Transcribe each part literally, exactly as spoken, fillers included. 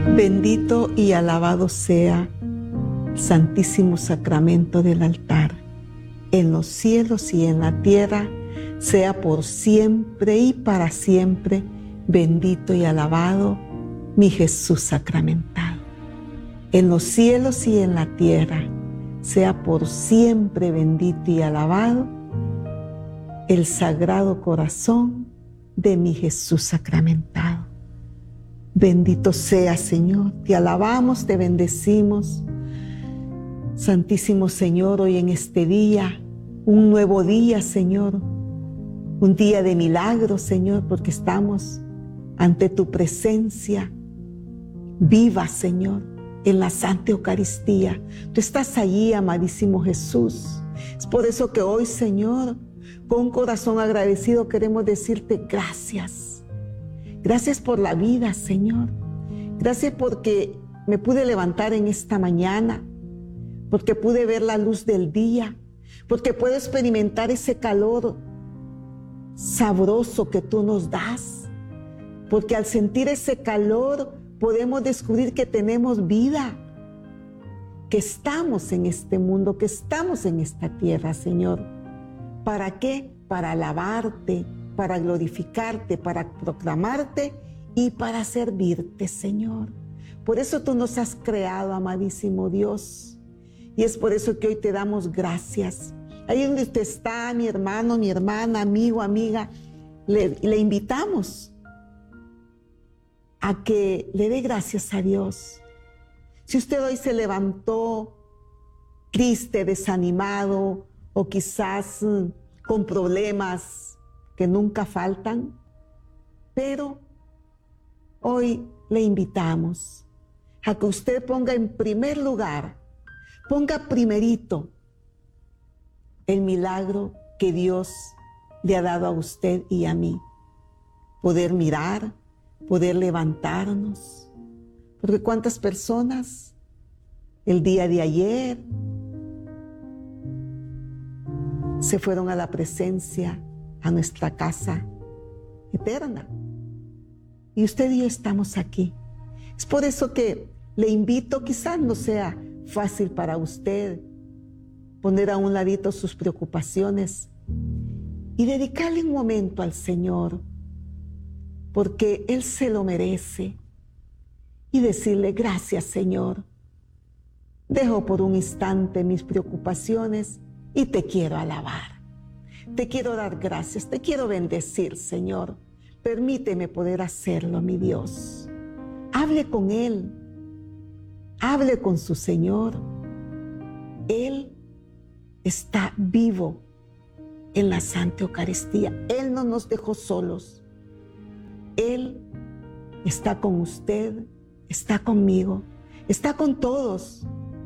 Bendito y alabado sea el Santísimo Sacramento del altar, en los cielos y en la tierra, sea por siempre y para siempre, bendito y alabado mi Jesús sacramentado. En los cielos y en la tierra, sea por siempre bendito y alabado el Sagrado Corazón de mi Jesús sacramentado. Bendito sea, Señor, te alabamos, te bendecimos. Santísimo Señor, hoy en este día, un nuevo día, Señor, un día de milagros, Señor, porque estamos ante tu presencia viva, Señor, en la Santa Eucaristía. Tú estás allí, amadísimo Jesús. Es por eso que hoy, Señor, con un corazón agradecido queremos decirte gracias. Gracias por la vida, Señor. Gracias porque me pude levantar en esta mañana, porque pude ver la luz del día, porque puedo experimentar ese calor sabroso que tú nos das, porque al sentir ese calor podemos descubrir que tenemos vida, que estamos en este mundo, que estamos en esta tierra, Señor. ¿Para qué? Para alabarte, para glorificarte, para proclamarte y para servirte, Señor. Por eso tú nos has creado, amadísimo Dios, y es por eso que hoy te damos gracias. Ahí donde usted está, mi hermano, mi hermana, amigo, amiga, le, le invitamos a que le dé gracias a Dios. Si usted hoy se levantó triste, desanimado, o quizás con problemas que nunca faltan, pero hoy le invitamos a que usted ponga en primer lugar, ponga primerito el milagro que Dios le ha dado a usted y a mí. Poder mirar, poder levantarnos. Porque cuántas personas el día de ayer se fueron a la presencia, a nuestra casa eterna. Y usted y yo estamos aquí. Es por eso que le invito, quizás no sea fácil para usted poner a un ladito sus preocupaciones y dedicarle un momento al Señor, porque Él se lo merece, y decirle gracias, Señor. Dejo por un instante mis preocupaciones y te quiero alabar. Te quiero dar gracias, te quiero bendecir, Señor. Permíteme poder hacerlo, mi Dios. Hable con Él, hable con su Señor. Él está vivo en la Santa Eucaristía. Él no nos dejó solos. Él está con usted, está conmigo, está con todos.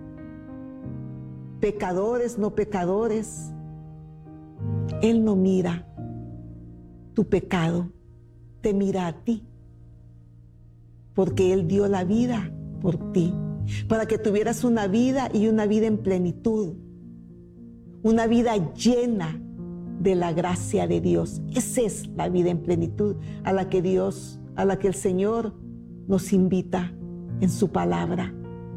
Pecadores, no pecadores. Él no mira tu pecado, te mira a ti, porque Él dio la vida por ti, para que tuvieras una vida y una vida en plenitud, una vida llena de la gracia de Dios. Esa es la vida en plenitud a la que Dios, a la que el Señor nos invita en su palabra.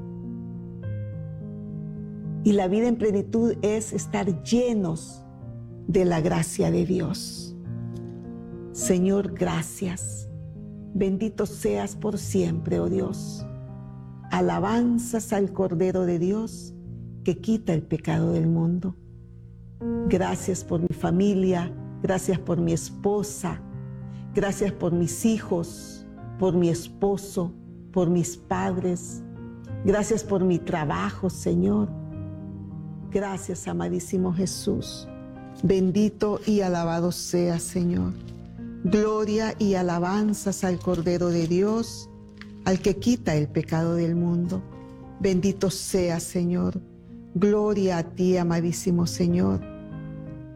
Y la vida en plenitud es estar llenos de la gracia de Dios. Señor, gracias. Bendito seas por siempre, oh Dios. Alabanzas al Cordero de Dios que quita el pecado del mundo. Gracias por mi familia, gracias por mi esposa, gracias por mis hijos, por mi esposo, por mis padres. Gracias por mi trabajo, Señor. Gracias, amadísimo Jesús. Bendito y alabado sea, Señor. Gloria y alabanzas al Cordero de Dios, al que quita el pecado del mundo. Bendito sea, Señor. Gloria a ti, amadísimo Señor.